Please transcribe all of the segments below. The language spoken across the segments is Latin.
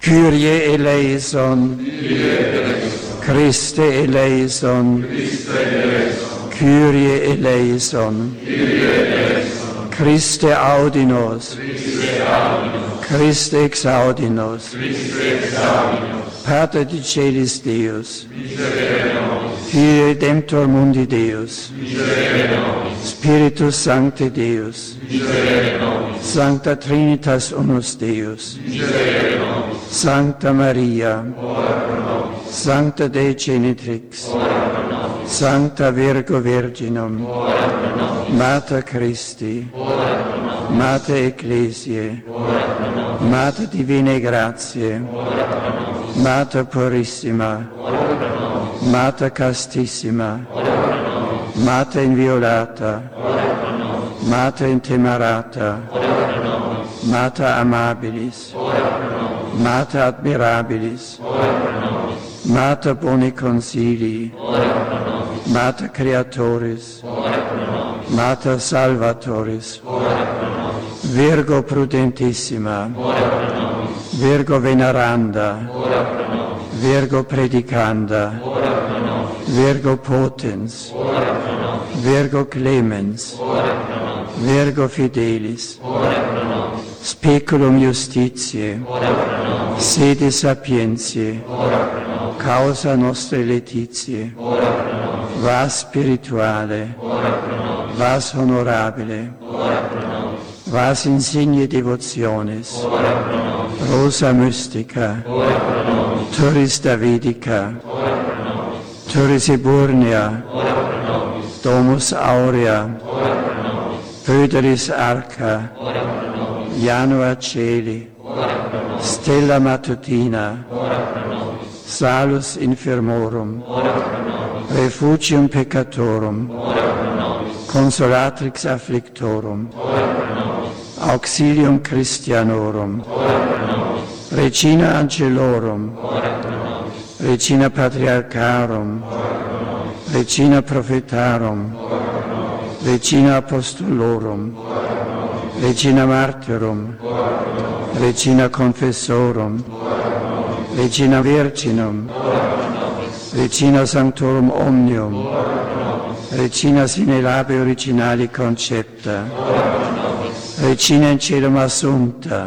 Kyrie eleison, Christe eleison, Kyrie eleison, Christe auди nos, Christe exaudi nos, Pater Dicelis Deus, Filii Redemptor Mundi Deus, Spiritus Sancte Deus, Sancta Trinitas Unus Deus, Sancta Maria, Sancta Dei Genitrix, Sancta Virgo Virginum, Mater Christi, Mater Ecclesiae, Mater Divinae Gratiae, Mater Purissima, Mater Castissima, Mater Inviolata, Mater Intemerata, Mater Amabilis, Mater Admirabilis, Mater Boni Consilii, Mater Creatoris, Mater Salvatoris, Virgo Prudentissima, Virgo Veneranda, Virgo Predicanda, Virgo Potens, Virgo Clemens, Virgo Fidelis, Speculum Justitiae, Sede Sapientiae, Causa Nostre Laetitiae, Vas Spirituale, Vas Honorabile, Vas Insigne Devotionis, Rosa Mystica, Turris Davidica, Turris Eburnea, Domus Aurea, Pöderis Arca, Janua Celi, Stella Matutina, Salus Infirmorum, Refugium Peccatorum, Consolatrix Afflictorum, Auxilium Christianorum, Regina Angelorum, Regina Patriarcharum, Regina Prophetarum, Regina Apostolorum, Regina Martyrum, Regina Confessorum, Regina Virginum, Regina Sanctorum Omnium, Regina sine labe originali concepta, Regina in celum assumpta,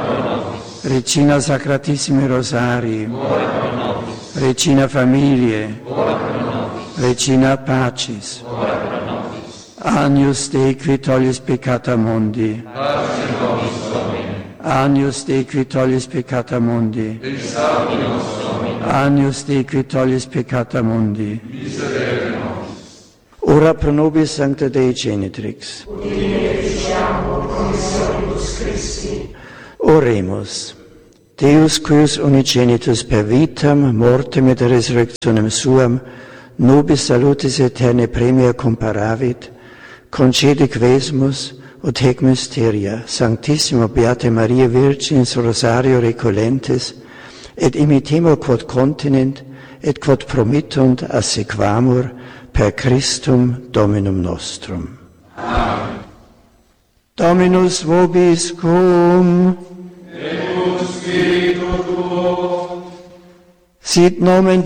Regina Sacratissimi Rosarii, Regina Familiae, Regina Pacis, Agnus Dei qui tollis peccata mundi, Agnus Dei qui tollis peccata mundi, Agnus Dei qui tollis peccata mundi, ora pro nobis Sancta Dei Genitrix, Oremus. Deus cuius unigenitus per vitam, mortem et resurrectionem suam, nobis salutis aeternae premia comparavit, concede quesumus ut hec mysteria, Sanctissima Beata Maria Virginis Rosario recolentes, et imitemur quod continent, et quod promittunt assequamur per Christum Dominum nostrum. Amen. Dominus vobiscum, et spiritu tuo, sit nomen